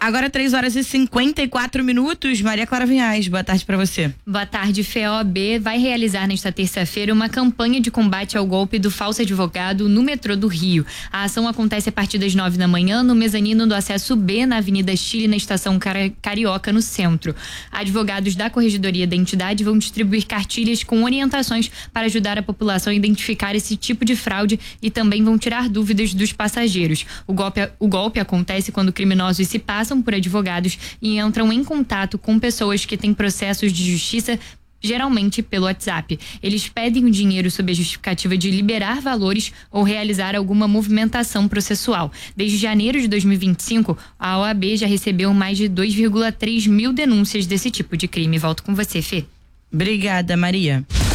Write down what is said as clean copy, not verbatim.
Agora 3h54. Maria Clara Vinhais, boa tarde para você. Boa tarde. FEOB vai realizar nesta terça-feira uma campanha de combate ao golpe do falso advogado no metrô do Rio. A ação acontece a partir das 9 da manhã no mezanino do acesso B na Avenida Chile, na estação Carioca, no centro. Advogados da Corregedoria da entidade vão distribuir cartilhas com orientações para ajudar a população a identificar esse tipo de fraude e também vão tirar dúvidas dos passageiros. O golpe acontece quando criminosos se passam por advogados e entram em contato com pessoas que têm processos de justiça, geralmente pelo WhatsApp. Eles pedem o dinheiro sob a justificativa de liberar valores ou realizar alguma movimentação processual. Desde janeiro de 2025, a OAB já recebeu mais de 2,3 mil denúncias desse tipo de crime. Volto com você, Fê. Obrigada, Maria.